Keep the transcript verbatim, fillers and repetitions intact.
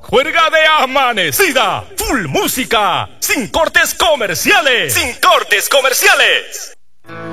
Juerga de amanecida. Full música. Sin cortes comerciales. Sin cortes comerciales.